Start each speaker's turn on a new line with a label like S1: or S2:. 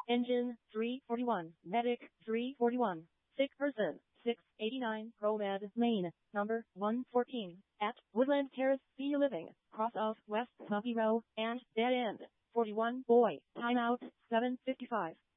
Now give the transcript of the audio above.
S1: Engine 341, Medic 341, sick person 689, ProMed Lane, number 114, at Woodland Terrace, Senior Living, cross of West Puppy Row, and dead end. 41 boy, timeout 7:55.